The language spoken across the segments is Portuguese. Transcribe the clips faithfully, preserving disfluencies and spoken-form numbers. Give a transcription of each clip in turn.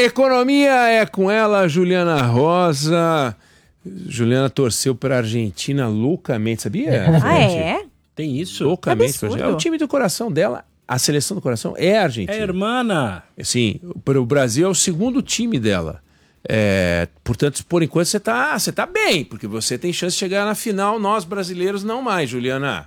Economia é com ela, Juliana Rosa. Juliana torceu para a Argentina loucamente, sabia? Ah, é? Tem isso? Loucamente. É o time do coração dela. A seleção do coração é a Argentina. É irmã. Sim, o Brasil é o segundo time dela. É, portanto, por enquanto você tá, você tá bem, porque você tem chance de chegar na final, nós brasileiros não mais, Juliana.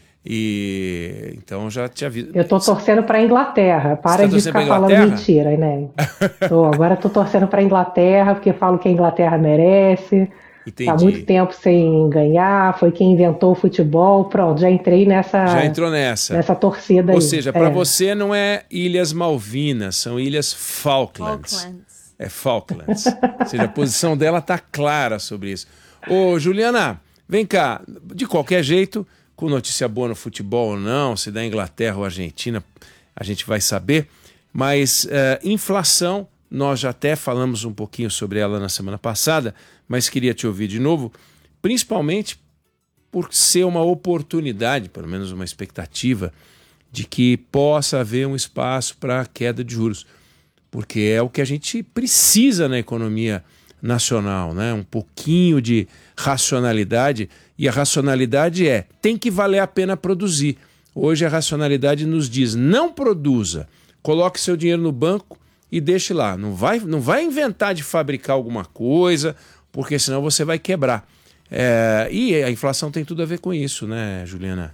E então já te aviso. Eu tô torcendo para a Inglaterra. Para tá de ficar falando mentira, né? Tô, agora tô torcendo para a Inglaterra, porque falo que a Inglaterra merece. Entendi. Tá muito tempo sem ganhar, foi quem inventou o futebol. Pronto, já entrei nessa. Já entrou nessa. Nessa torcida Ou aí. seja, para é. você não é Ilhas Malvinas, são Ilhas Falklands. Falklands. É Falklands. Ou seja, a posição dela tá clara sobre isso. Ô, Juliana, vem cá. De qualquer jeito, com notícia boa no futebol ou não, se da Inglaterra ou Argentina, a gente vai saber. Mas uh, inflação, nós já até falamos um pouquinho sobre ela na semana passada, mas queria te ouvir de novo, principalmente por ser uma oportunidade, pelo menos uma expectativa, de que possa haver um espaço para queda de juros, porque é o que a gente precisa na economia nacional, né? Um pouquinho de racionalidade, e a racionalidade é, tem que valer a pena produzir. Hoje a racionalidade nos diz, não produza, coloque seu dinheiro no banco e deixe lá, não vai, não vai inventar de fabricar alguma coisa, porque senão você vai quebrar. É, e a inflação tem tudo a ver com isso, né, Juliana?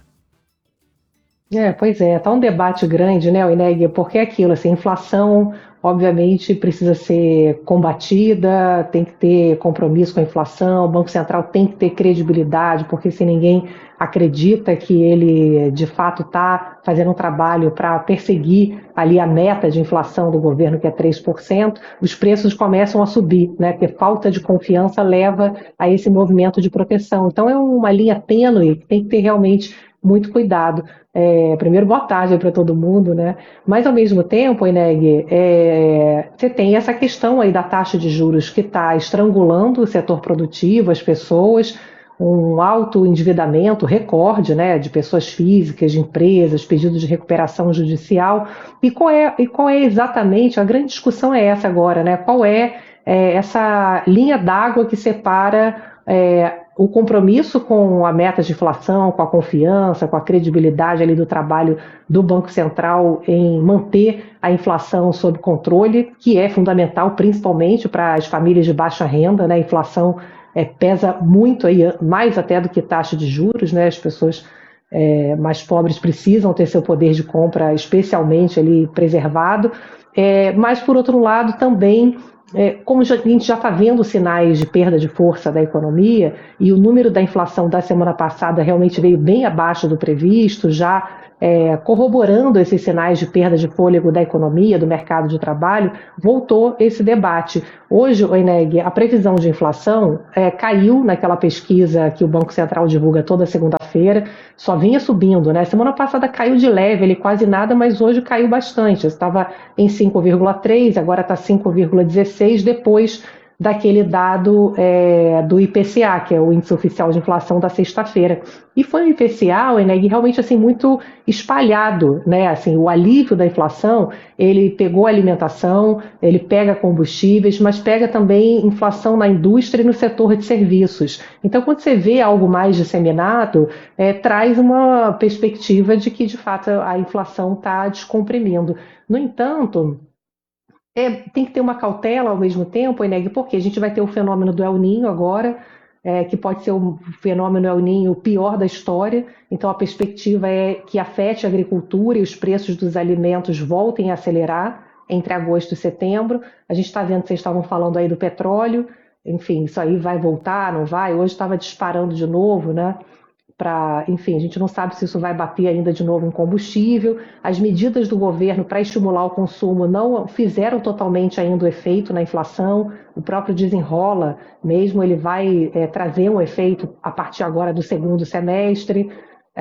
É, pois é, tá um debate grande, né, Ineg, porque é aquilo, assim, inflação, obviamente, precisa ser combatida, tem que ter compromisso com a inflação, o Banco Central tem que ter credibilidade, porque se ninguém acredita que ele, de fato, está fazendo um trabalho para perseguir ali a meta de inflação do governo, que é três por cento, os preços começam a subir, né, porque falta de confiança leva a esse movimento de proteção. Então é uma linha tênue que tem que ter realmente muito cuidado. É, primeiro, boa tarde para todo mundo, né? Mas, ao mesmo tempo, Ineg, é, você tem essa questão aí da taxa de juros que está estrangulando o setor produtivo, as pessoas, um alto endividamento, recorde, né, de pessoas físicas, de empresas, pedidos de recuperação judicial. E qual é, e qual é exatamente, a grande discussão é essa agora, né? Qual é, é essa linha d'água que separa é, o compromisso com a meta de inflação, com a confiança, com a credibilidade ali do trabalho do Banco Central em manter a inflação sob controle, que é fundamental principalmente para as famílias de baixa renda, né? A inflação é, pesa muito, aí, mais até do que taxa de juros, né? As pessoas é, mais pobres precisam ter seu poder de compra especialmente ali preservado, é, mas por outro lado também, É, como já, a gente já está vendo sinais de perda de força da economia e o número da inflação da semana passada realmente veio bem abaixo do previsto, já é, corroborando esses sinais de perda de fôlego da economia, do mercado de trabalho, voltou esse debate. Hoje, Ineg, a previsão de inflação é, caiu naquela pesquisa que o Banco Central divulga toda segunda-feira, só vinha subindo, né? Semana passada caiu de leve, ele quase nada, mas hoje caiu bastante. Estava em cinco vírgula três, agora está cinco vírgula dezesseis, depois daquele dado é, do I P C A, que é o Índice Oficial de Inflação da sexta-feira. E foi um I P C A, o Ineg, realmente assim, muito espalhado, né? Assim, o alívio da inflação, ele pegou a alimentação, ele pega combustíveis, mas pega também inflação na indústria e no setor de serviços. Então, quando você vê algo mais disseminado, é, traz uma perspectiva de que, de fato, a inflação está descomprimindo. No entanto, É, tem que ter uma cautela ao mesmo tempo, Ineg, porque a gente vai ter o fenômeno do El Niño agora, é, que pode ser o fenômeno El Niño pior da história, então a perspectiva é que afete a agricultura e os preços dos alimentos voltem a acelerar entre agosto e setembro. A gente está vendo que vocês estavam falando aí do petróleo, enfim, isso aí vai voltar, não vai? Hoje estava disparando de novo, né? Pra, enfim, a gente não sabe se isso vai bater ainda de novo em combustível. As medidas do governo para estimular o consumo não fizeram totalmente ainda o efeito na inflação. O próprio Desenrola mesmo, ele vai é, trazer um efeito a partir agora do segundo semestre.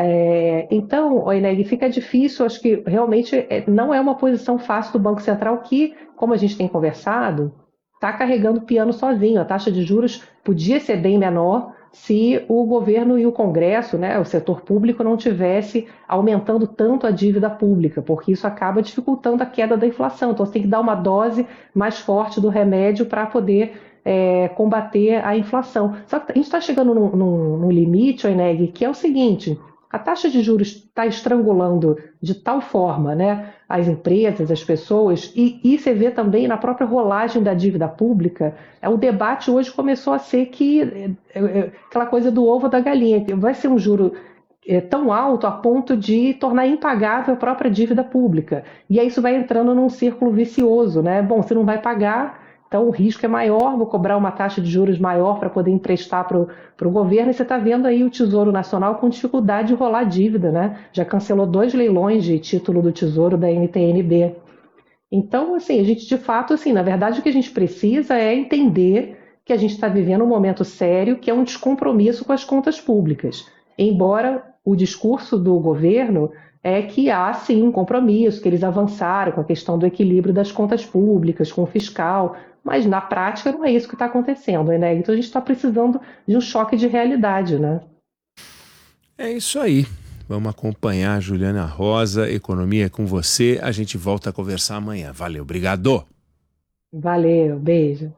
É, então, Ineg, fica difícil, acho que realmente é, não é uma posição fácil do Banco Central que, como a gente tem conversado, está carregando o piano sozinho. A taxa de juros podia ser bem menor, se o governo e o Congresso, né, o setor público, não tivesse aumentando tanto a dívida pública, porque isso acaba dificultando a queda da inflação. Então, você tem que dar uma dose mais forte do remédio para poder é, combater a inflação. Só que a gente está chegando num, num, num limite, Oineg, que é o seguinte: a taxa de juros está estrangulando de tal forma, né, as empresas, as pessoas, e, e você vê também na própria rolagem da dívida pública. É, o debate hoje começou a ser que é, é, aquela coisa do ovo da galinha, que vai ser um juro é, tão alto a ponto de tornar impagável a própria dívida pública. E aí isso vai entrando num círculo vicioso, né? Bom, você não vai pagar, então o risco é maior, vou cobrar uma taxa de juros maior para poder emprestar para o governo, e você está vendo aí o Tesouro Nacional com dificuldade de rolar dívida, né? Já cancelou dois leilões de título do Tesouro da N T N B. Então, assim, a gente de fato, assim, na verdade o que a gente precisa é entender que a gente está vivendo um momento sério, que é um descompromisso com as contas públicas. Embora o discurso do governo é que há sim um compromisso, que eles avançaram com a questão do equilíbrio das contas públicas, com o fiscal, mas na prática não é isso que está acontecendo, né? Então a gente está precisando de um choque de realidade, né? É isso aí. Vamos acompanhar a Juliana Rosa, Economia é com você. A gente volta a conversar amanhã. Valeu, obrigado. Valeu, beijo.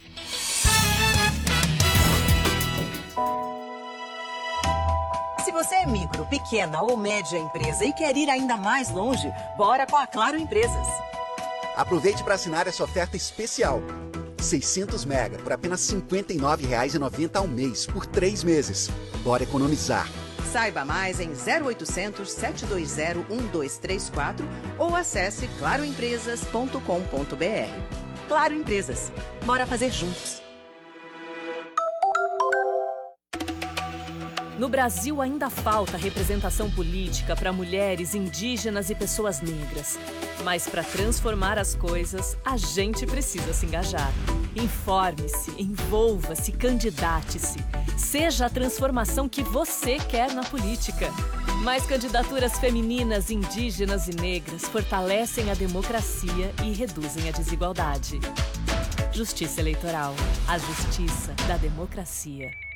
Se você é micro, pequena ou média empresa e quer ir ainda mais longe, bora com a Claro Empresas. Aproveite para assinar essa oferta especial. seiscentos mega por apenas cinquenta e nove reais e noventa centavos ao mês, por três meses. Bora economizar. Saiba mais em zero oitocentos, sete dois zero, um dois três quatro ou acesse claro empresas ponto com ponto br. Claro Empresas. Bora fazer juntos. No Brasil ainda falta representação política para mulheres, indígenas e pessoas negras. Mas para transformar as coisas, a gente precisa se engajar. Informe-se, envolva-se, candidate-se. Seja a transformação que você quer na política. Mais candidaturas femininas, indígenas e negras fortalecem a democracia e reduzem a desigualdade. Justiça Eleitoral. A justiça da democracia.